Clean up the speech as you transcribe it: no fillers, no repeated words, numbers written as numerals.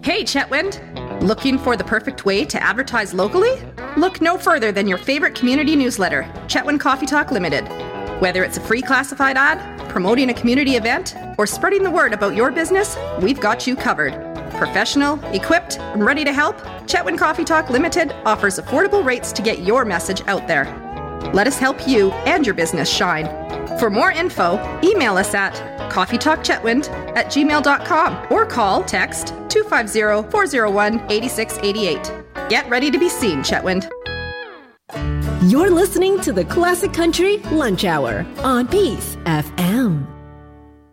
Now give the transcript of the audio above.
Hey, Chetwynd! Looking for the perfect way to advertise locally? Look no further than your favorite community newsletter, Chetwynd Coffee Talk Limited. Whether it's a free classified ad, promoting a community event, or spreading the word about your business, we've got you covered. Professional, equipped, and ready to help, Chetwynd Coffee Talk Limited offers affordable rates to get your message out there. Let us help you and your business shine. For more info, email us at coffeetalkchetwynd@gmail.com or call text 250-401-8688. Get ready to be seen, Chetwynd. You're listening to the Classic Country Lunch Hour on Peace FM.